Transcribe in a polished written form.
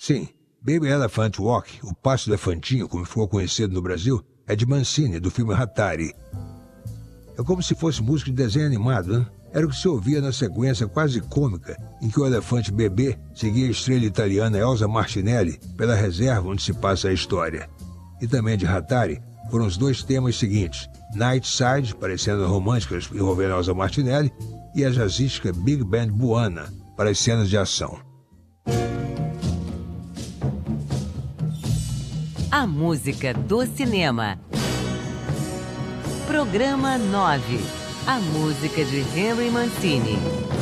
Sim, Baby Elephant Walk, o Passo do Elefantinho, como ficou conhecido no Brasil, é de Mancini, do filme Hatari. É como se fosse música de desenho animado, né? Era o que se ouvia na sequência quase cômica em que o elefante bebê seguia a estrela italiana Elsa Martinelli pela reserva onde se passa a história. E também de Hatari foram os dois temas seguintes, Nightside, parecendo românticas envolvendo Elsa Martinelli, e a jazzística Big Band Buana, para as cenas de ação. A música do cinema. Programa 9. A música de Henry Mancini.